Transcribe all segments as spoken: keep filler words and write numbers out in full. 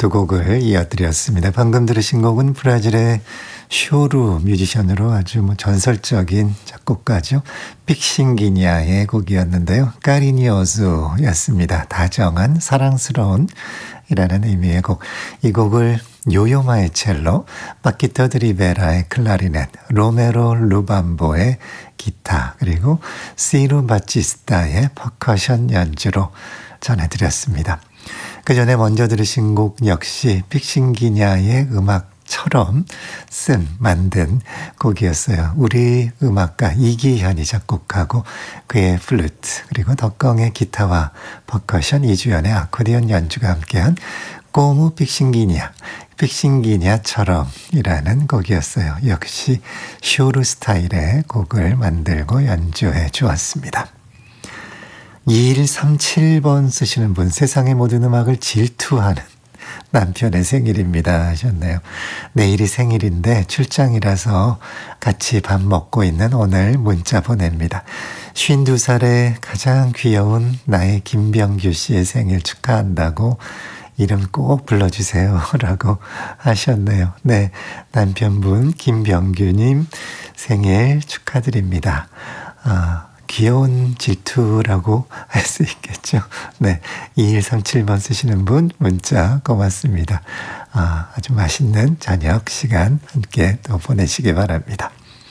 두 곡을 이어드렸습니다. 방금 들으신 곡은 브라질의 쇼루 뮤지션으로 아주 뭐 전설적인 작곡가죠. 픽싱기니아의 곡이었는데요. 까리니오즈였습니다. 다정한 사랑스러운 이라는 의미의 곡. 이 곡을 요요마의 첼로, 바키터 드리베라의 클라리넷, 로메로 루밤보의 기타, 그리고 시루 바치스타의 퍼커션 연주로 전해드렸습니다. 그 전에 먼저 들으신 곡 역시 픽싱기냐의 음악처럼 쓴, 만든 곡이었어요. 우리 음악가 이기현이 작곡하고 그의 플루트, 그리고 덕광의 기타와 퍼커션, 이주연의 아코디언 연주가 함께한 꼬무 픽싱기냐, 픽싱기냐처럼 이라는 곡이었어요. 역시 쇼루 스타일의 곡을 만들고 연주해 주었습니다. 이일삼칠 번 쓰시는 분, 세상의 모든 음악을 질투하는 남편의 생일입니다 하셨네요. 내일이 생일인데 출장이라서 같이 밥 먹고 있는 오늘 문자 보냅니다. 쉰두 살의 가장 귀여운 나의 김병규 씨의 생일 축하한다고 이름 꼭 불러주세요 라고 하셨네요. 네, 남편분 김병규님 생일 축하드립니다. 아, 귀여운 질투라고 할 수 있겠죠. 네, 이일삼칠 번 쓰시는 분 문자 고맙습니다. 아, 아주 맛있는 저녁 시간 함께 또 보내시기 바랍니다.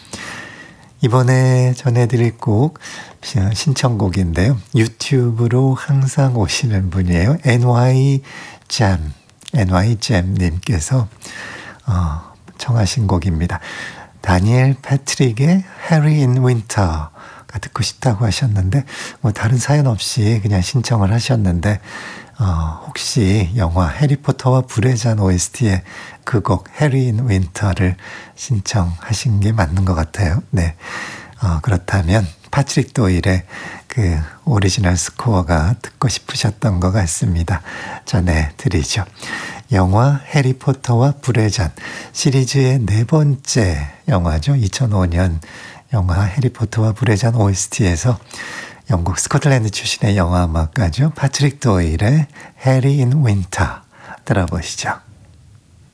이번에 전해드릴 곡 신청곡인데요. 유튜브로 항상 오시는 분이에요. 엔와이잼, 엔와이잼님께서 어, 청하신 곡입니다. 다니엘 패트릭의 해리 인 윈터 듣고 싶다고 하셨는데 뭐 다른 사연 없이 그냥 신청을 하셨는데 어, 혹시 영화 해리포터와 불의 잔 오에스티의 그 곡 해리 인 윈터를 신청하신 게 맞는 것 같아요. 네, 어, 그렇다면 파트릭 도일의 그 오리지널 스코어가 듣고 싶으셨던 것 같습니다. 전해드리죠. 영화 해리포터와 불의 잔 시리즈의 네 번째 영화죠. 이천오 년 영화 해리포터와 불의 잔 오에스티에서 영국 스코틀랜드 출신의 영화 음악가죠. 파트릭 도일의 해리 인 윈터 들어보시죠.